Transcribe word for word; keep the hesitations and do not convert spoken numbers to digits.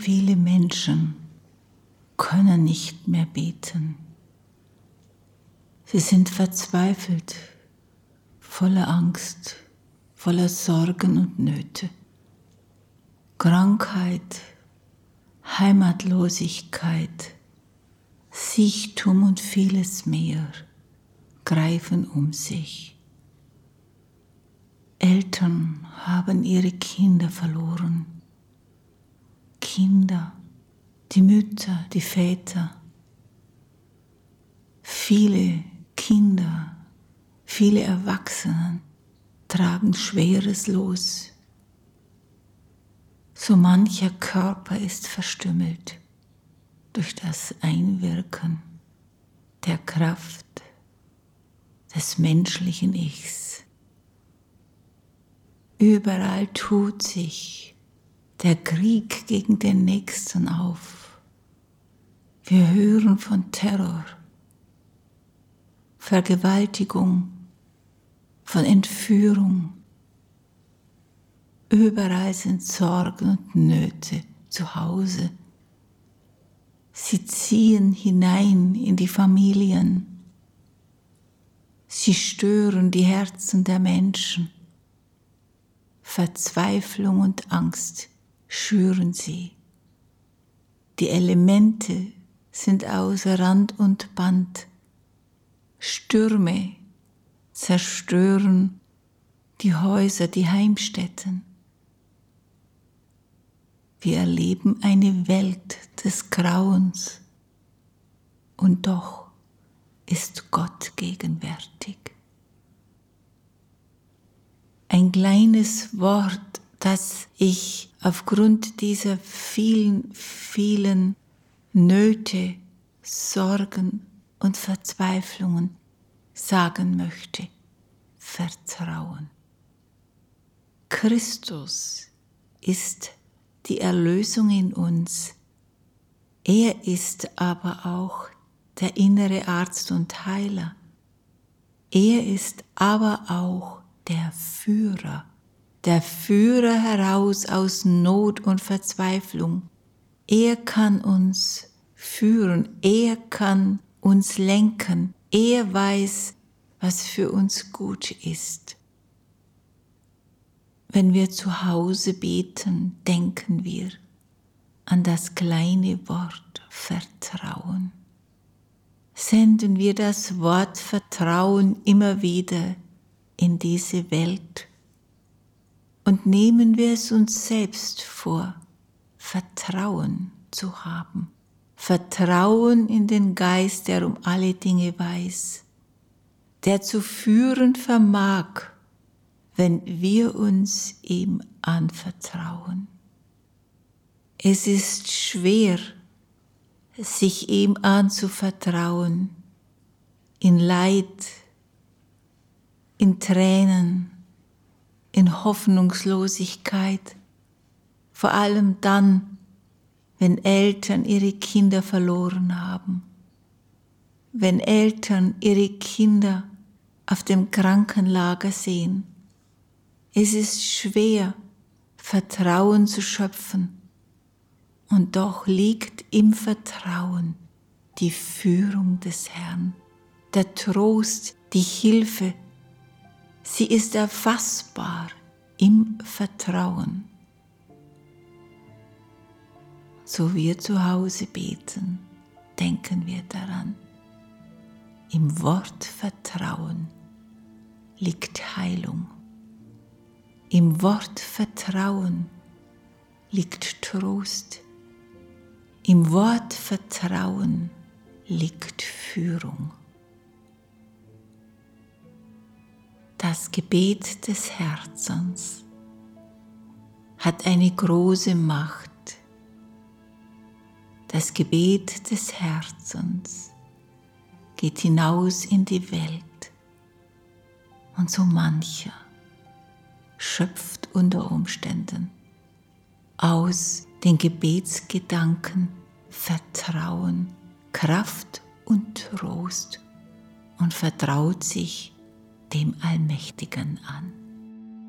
viele Menschen können nicht mehr beten. Sie sind verzweifelt, voller Angst, voller Sorgen und Nöte. Krankheit, Heimatlosigkeit, Siechtum und vieles mehr greifen um sich. Eltern haben ihre Kinder verloren. Kinder, die Mütter, die Väter. Viele Kinder, viele Erwachsene tragen schweres Los. So mancher Körper ist verstümmelt durch das Einwirken der Kraft des menschlichen Ichs. Überall tut sich der Krieg gegen den Nächsten auf. Wir hören von Terror, Vergewaltigung, von Entführung. Überall sind Sorgen und Nöte zu Hause. Sie ziehen hinein in die Familien. Sie stören die Herzen der Menschen. Verzweiflung und Angst schüren sie. Die Elemente sind außer Rand und Band. Stürme zerstören die Häuser, die Heimstätten. Wir erleben eine Welt des Grauens und doch ist Gott gegenwärtig. Ein kleines Wort, das ich aufgrund dieser vielen, vielen Nöte, Sorgen und Verzweiflungen sagen möchte: Vertrauen. Christus ist die Erlösung in uns. Er ist aber auch der innere Arzt und Heiler. Er ist aber auch der Führer, der Führer heraus aus Not und Verzweiflung. Er kann uns führen, er kann uns lenken, er weiß, was für uns gut ist. Wenn wir zu Hause beten, denken wir an das kleine Wort Vertrauen. Senden wir das Wort Vertrauen immer wieder in diese Welt und nehmen wir es uns selbst vor, Vertrauen zu haben. Vertrauen in den Geist, der um alle Dinge weiß, der zu führen vermag, wenn wir uns ihm anvertrauen. Es ist schwer, sich ihm anzuvertrauen, in Leid, in Tränen, in Hoffnungslosigkeit, vor allem dann, wenn Eltern ihre Kinder verloren haben, wenn Eltern ihre Kinder auf dem Krankenlager sehen. Es ist schwer, Vertrauen zu schöpfen, und doch liegt im Vertrauen die Führung des Herrn, der Trost, die Hilfe. Sie ist erfassbar im Vertrauen. So wir zu Hause beten, denken wir daran. Im Wort Vertrauen liegt Heilung. Im Wort Vertrauen liegt Trost. Im Wort Vertrauen liegt Führung. Das Gebet des Herzens hat eine große Macht. Das Gebet des Herzens geht hinaus in die Welt und so mancher schöpft unter Umständen aus den Gebetsgedanken Vertrauen, Kraft und Trost und vertraut sich dem Allmächtigen an.